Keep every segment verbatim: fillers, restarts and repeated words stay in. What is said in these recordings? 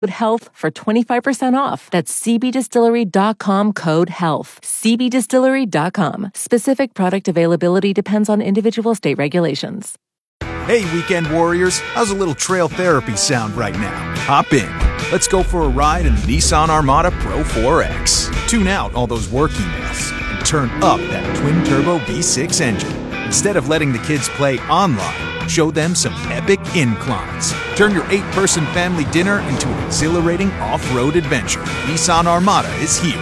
HEALTH for twenty-five percent off. That's c b distillery dot com code HEALTH. c b distillery dot com. Specific product availability depends on individual state regulations. Hey, weekend warriors, how's a little trail therapy sound right now? Hop in. Let's go for a ride in the Nissan Armada Pro four X. Tune out all those work emails and turn up that twin-turbo V six engine. Instead of letting the kids play online, show them some epic inclines. Turn your eight-person family dinner into an exhilarating off-road adventure. Nissan Armada is here.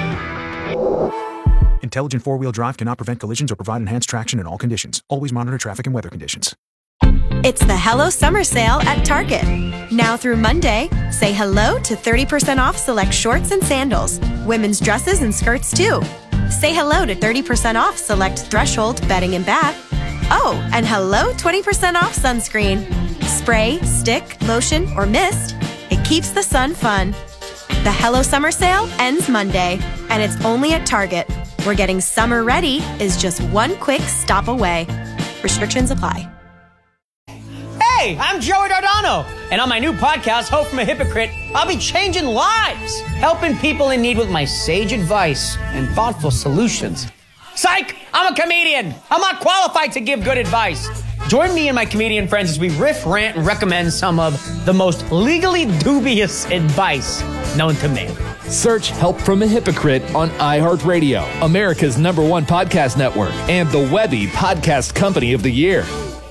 Intelligent four-wheel drive cannot prevent collisions or provide enhanced traction in all conditions. Always monitor traffic and weather conditions. It's the Hello Summer Sale at Target. Now through Monday, say hello to thirty percent off select shorts and sandals, women's dresses and skirts too. Say hello to thirty percent off select Threshold bedding and bath. Oh, and hello twenty percent off sunscreen. Spray, stick, lotion, or mist. It keeps the sun fun. The Hello Summer Sale ends Monday, and it's only at Target, where getting summer ready is just one quick stop away. Restrictions apply. Hey, I'm Joey Dardano, and on my new podcast, Hope from a Hypocrite, I'll be changing lives, helping people in need with my sage advice and thoughtful solutions. Psych! I'm a comedian. I'm not qualified to give good advice. Join me and my comedian friends as we riff, rant, and recommend some of the most legally dubious advice known to man. Search Help from a Hypocrite on iHeartRadio, America's number one podcast network, and the Webby Podcast Company of the Year.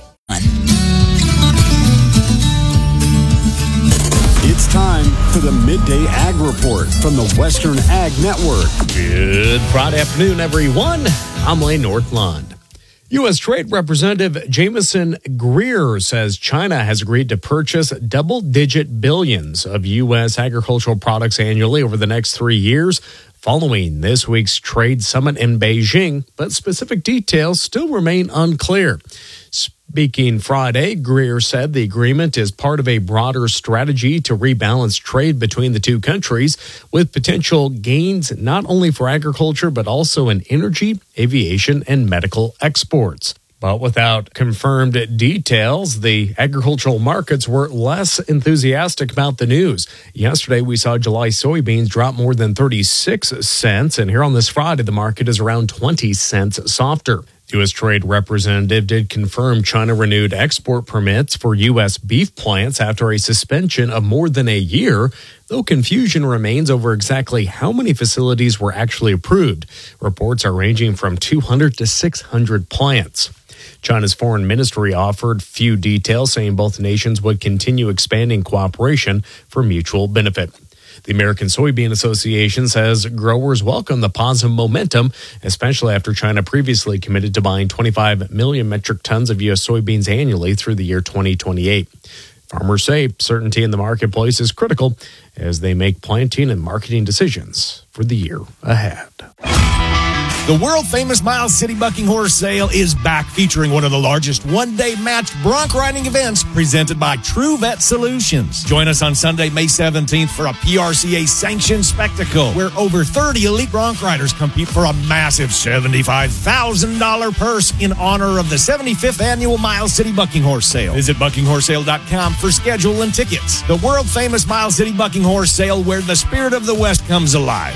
It's time for the Midday Ag Report from the Western Ag Network. Good Friday afternoon, everyone. I'm Lane Northland. U S. Trade Representative Jameson Greer says China has agreed to purchase double-digit billions of U S agricultural products annually over the next three years, following this week's trade summit in Beijing, but specific details still remain unclear. Speaking Friday, Greer said the agreement is part of a broader strategy to rebalance trade between the two countries, with potential gains not only for agriculture but also in energy, aviation, and medical exports. But without confirmed details, the agricultural markets were less enthusiastic about the news. Yesterday, we saw July soybeans drop more than thirty-six cents, and here on this Friday, the market is around twenty cents softer. The U S. Trade Representative did confirm China renewed export permits for U S beef plants after a suspension of more than a year, though confusion remains over exactly how many facilities were actually approved. Reports are ranging from two hundred to six hundred plants. China's foreign ministry offered few details, saying both nations would continue expanding cooperation for mutual benefit. The American Soybean Association says growers welcome the positive momentum, especially after China previously committed to buying twenty-five million metric tons of U S soybeans annually through the year twenty twenty-eight. Farmers say certainty in the marketplace is critical as they make planting and marketing decisions for the year ahead. The world-famous Miles City Bucking Horse Sale is back, featuring one of the largest one-day matched bronc riding events presented by True Vet Solutions. Join us on Sunday, May seventeenth for a P R C A-sanctioned spectacle where over thirty elite bronc riders compete for a massive seventy-five thousand dollars purse in honor of the seventy-fifth Annual Miles City Bucking Horse Sale. Visit bucking horse sale dot com for schedule and tickets. The world-famous Miles City Bucking Horse Sale, where the spirit of the West comes alive.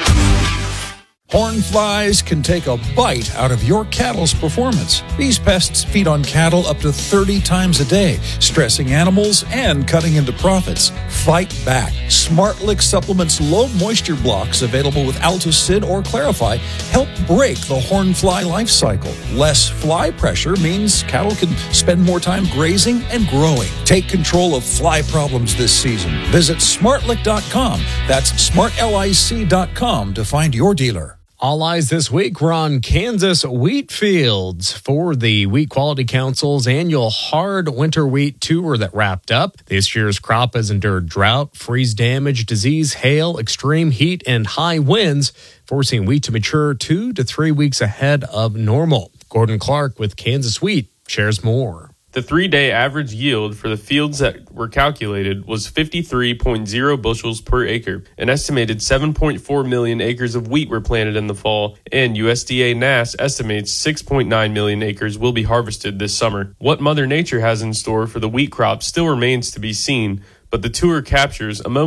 Horn flies can take a bite out of your cattle's performance. These pests feed on cattle up to thirty times a day, stressing animals and cutting into profits. Fight back. SmartLick Supplements low moisture blocks, available with Altosid or Clarify, help break the horn fly life cycle. Less fly pressure means cattle can spend more time grazing and growing. Take control of fly problems this season. Visit smartlick dot com. That's smart lic dot com to find your dealer. All eyes this week were on Kansas wheat fields for the Wheat Quality Council's annual Hard Winter Wheat Tour that wrapped up. This year's crop has endured drought, freeze damage, disease, hail, extreme heat, and high winds, forcing wheat to mature two to three weeks ahead of normal. Gordon Clark with Kansas Wheat shares more. The three-day average yield for the fields that were calculated was fifty-three point zero bushels per acre. An estimated seven point four million acres of wheat were planted in the fall, and U S D A N A S estimates six point nine million acres will be harvested this summer. What Mother Nature has in store for the wheat crop still remains to be seen, but the tour captures a moment